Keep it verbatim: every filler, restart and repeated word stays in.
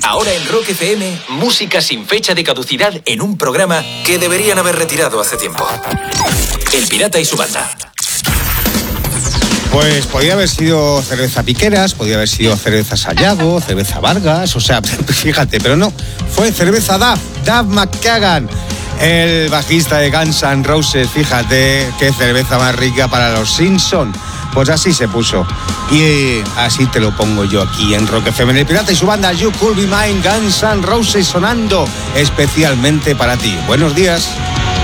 Ahora en Rock F M, música sin fecha de caducidad en un programa que deberían haber retirado hace tiempo. El Pirata y su banda. Pues podía haber sido cerveza Piqueras, podía haber sido cerveza Sayago, cerveza Vargas, o sea, fíjate, pero no, fue cerveza Duff, Duff McKagan, el bajista de Guns N' Roses. Fíjate qué cerveza más rica para los Simpson. Pues así se puso. Y así te lo pongo yo aquí en Rock F M. El Pirata y su banda You Could Be Mine, Guns N' Roses sonando especialmente para ti. Buenos días.